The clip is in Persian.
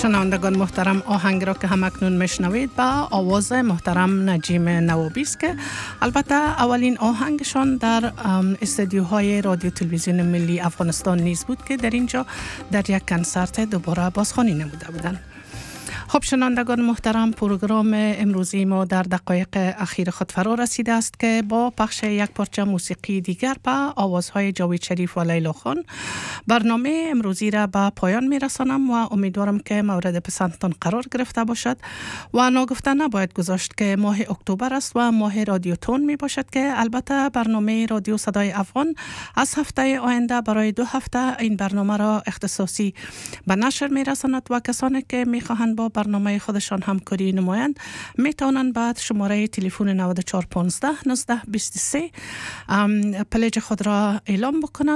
شنوندگان محترم، آهنگ را که همکنون میشنوید با آواز محترم نجیم نوابی است که البته اولین آهنگشان در استودیوهای رادیو تلویزیون ملی افغانستان نیز بود که در اینجا در یک کنسرت دوباره بازخوانی نموده بودند. خب شنوندگان محترم، پروگرام امروزی ما در دقایق اخیر خود فرا رسیده است که با پخش یک پارچه موسیقی دیگر به آوازهای جاوید شریف و لیلا خان برنامه امروزی را به پایان میرسانم و امیدوارم که مورد پسندتان قرار گرفته باشد و ناگفته نباید گذاشت که ماه اکتبر است و ماه رادیو تون می باشد که البته برنامه رادیو صدای افغان از هفته آینده برای 2 هفته این برنامه را اختصاصی به نشر میرساند و کسانی که میخواهند با برنامه خودشان همکاری نمایند میتونن بعد شماره تلفن 9415 19 23 پلیج خود را اعلام بکنند